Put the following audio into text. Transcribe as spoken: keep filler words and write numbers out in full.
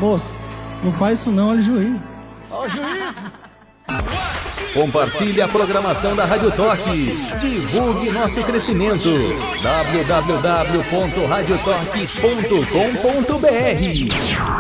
Moço, não faz isso não, olha o juiz. Ó o juiz. Compartilhe a programação da Rádio Toque. Divulgue nosso crescimento. w w w ponto rádio toque ponto com ponto b r